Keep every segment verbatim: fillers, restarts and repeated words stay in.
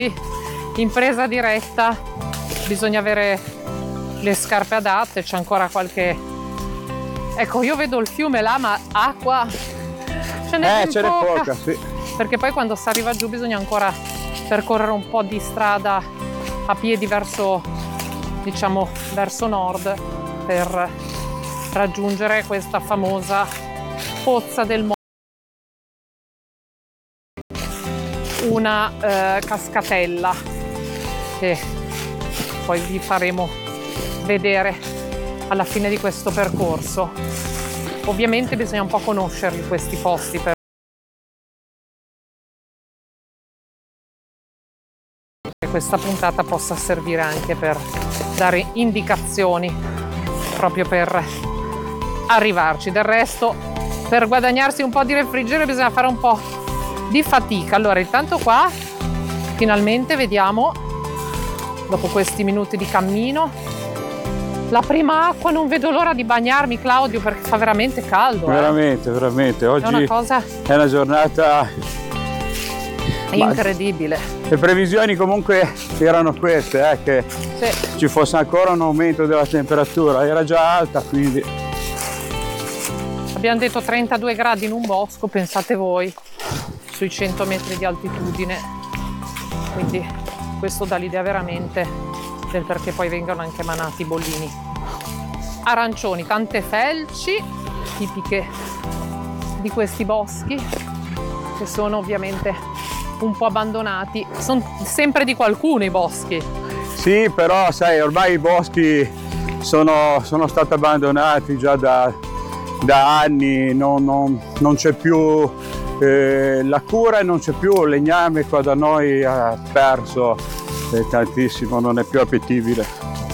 in presa diretta bisogna avere le scarpe adatte, c'è ancora qualche... Ecco, io vedo il fiume là, ma acqua ce n'è eh, ce n'è poca, poca, sì. Perché poi quando si arriva giù bisogna ancora percorrere un po' di strada a piedi verso, diciamo, verso nord per raggiungere questa famosa pozza del Mo, una eh, cascatella che poi vi faremo vedere alla fine di questo percorso. Ovviamente bisogna un po' conoscerli questi posti per che questa puntata possa servire anche per dare indicazioni proprio per arrivarci. Del resto, per guadagnarsi un po' di refrigerio bisogna fare un po' di fatica. Allora, intanto qua finalmente vediamo, dopo questi minuti di cammino, la prima acqua. Non vedo l'ora di bagnarmi, Claudio, perché fa veramente caldo. Veramente, eh. veramente. Oggi è una cosa è una giornata incredibile. Le previsioni comunque erano queste, eh, che sì. ci fosse ancora un aumento della temperatura, era già alta, quindi... Abbiamo detto trentadue gradi in un bosco, pensate voi, sui cento metri di altitudine, quindi questo dà l'idea veramente del perché poi vengano anche manati i bollini arancioni. Tante felci tipiche di questi boschi che sono ovviamente un po' abbandonati, sono sempre di qualcuno i boschi. Sì, però sai, ormai i boschi sono, sono stati abbandonati già da, da anni, non, non, non c'è più eh, la cura e non c'è più il legname. Qua da noi ha perso eh, tantissimo, non è più appetibile.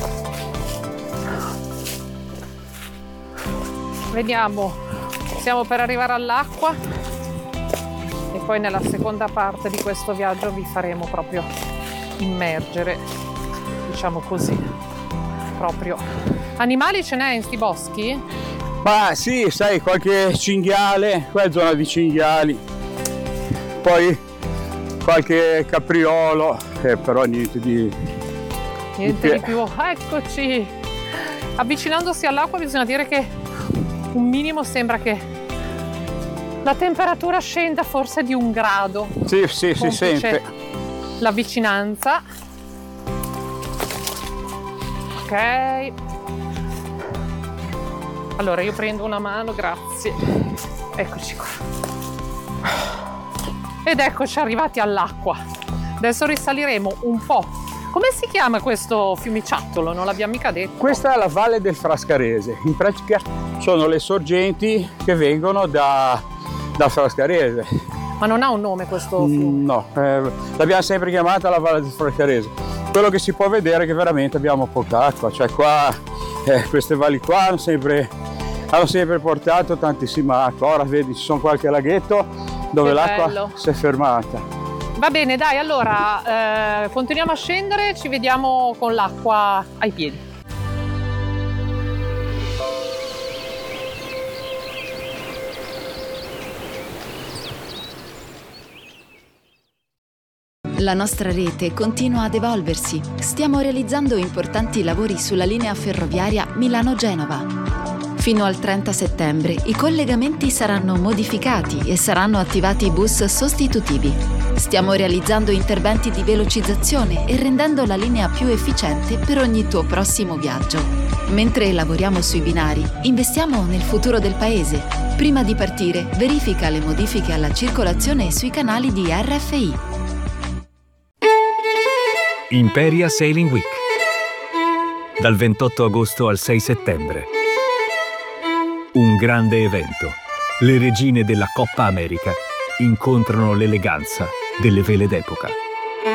Vediamo, siamo per arrivare all'acqua e poi nella seconda parte di questo viaggio vi faremo proprio immergere, diciamo così, proprio. Animali ce n'è in sti boschi? Ma sì, sai, qualche cinghiale, qua è zona di cinghiali, poi qualche capriolo, eh, però niente di... Niente di più, eccoci! Avvicinandosi all'acqua bisogna dire che un minimo sembra che la temperatura scenda forse di un grado. Sì, sì, si sente. La vicinanza. Ok. Allora io prendo una mano, grazie. Eccoci qua. Ed eccoci arrivati all'acqua. Adesso risaliremo un po'. Come si chiama questo fiumiciattolo? Non l'abbiamo mica detto. Questa è la Valle del Frascarese. In pratica sono le sorgenti che vengono da, da Frascarese. Ma non ha un nome questo fiume? No, eh, l'abbiamo sempre chiamata la Valle del Frascarese. Quello che si può vedere è che veramente abbiamo poca acqua. Cioè qua, eh, queste valli qua hanno sempre, hanno sempre portato tantissima acqua. Ora vedi, ci sono qualche laghetto dove l'acqua si è fermata. Va bene, dai, allora eh, continuiamo a scendere, ci vediamo con l'acqua ai piedi. La nostra rete continua ad evolversi. Stiamo realizzando importanti lavori sulla linea ferroviaria Milano-Genova. Fino al trenta settembre i collegamenti saranno modificati e saranno attivati bus sostitutivi. Stiamo realizzando interventi di velocizzazione e rendendo la linea più efficiente per ogni tuo prossimo viaggio. Mentre lavoriamo sui binari, investiamo nel futuro del paese. Prima di partire, verifica le modifiche alla circolazione sui canali di R F I. Imperia Sailing Week. Dal ventotto agosto al sei settembre. Un grande evento. Le regine della Coppa America incontrano l'eleganza delle vele d'epoca.